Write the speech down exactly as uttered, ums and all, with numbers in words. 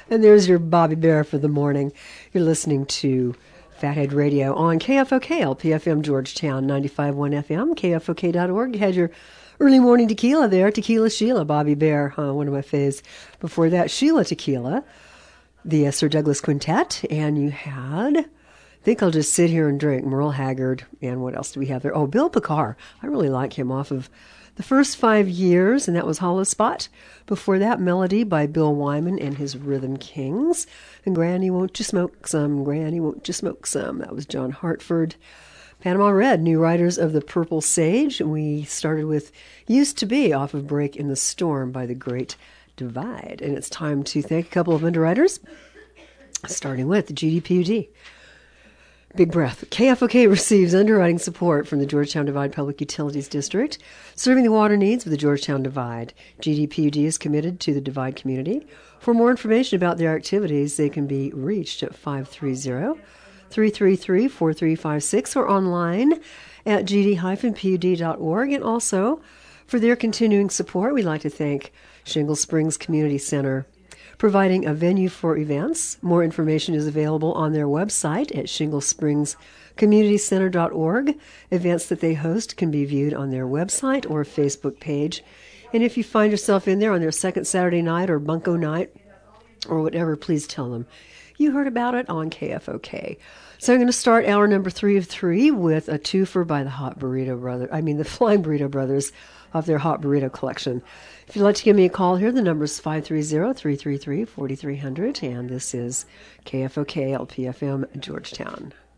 And there's your Bobby Bear for the morning. You're listening to Fathead Radio on K F O K, L P F M Georgetown, ninety-five point one F M, K F O K dot org. You had your early morning tequila there, Tequila Sheila, Bobby Bear, huh, one of my faves. Before that, Sheila Tequila, the uh, Sir Douglas Quintet, and you had, I think I'll just sit here and drink, Merle Haggard, and what else do we have there? Oh, Bill Picard. I really like him off of the first five years, and that was Hollow Spot. Before that, Melody by Bill Wyman and his Rhythm Kings. And Granny, Won't You Smoke Some? Granny, Won't You Smoke Some? That was John Hartford. Panama Red, New Riders of the Purple Sage. We started with Used to Be off of Break in the Storm by The Great Divide. And it's time to thank a couple of underwriters, starting with G D P U D. Big breath. K F O K receives underwriting support from the Georgetown Divide Public Utilities District, serving the water needs of the Georgetown Divide. G D P U D is committed to the Divide community. For more information about their activities, they can be reached at five three zero, three three three, four three five six or online at g d dash p u d dot org. And also, for their continuing support, we'd like to thank Shingle Springs Community Center, providing a venue for events. More information is available on their website at shingle springs community center dot org. Events that they host can be viewed on their website or Facebook page. And if you find yourself in there on their second Saturday night or bunco night or whatever, please tell them you heard about it on K F O K. So I'm going to start hour number three of three with a twofer by the Hot Burrito Brothers, I mean the Flying Burrito Brothers, of their Hot Burrito collection. If you'd like to give me a call here, the number is five three zero, three three three, four three zero zero, and this is K F O K L P F M Georgetown.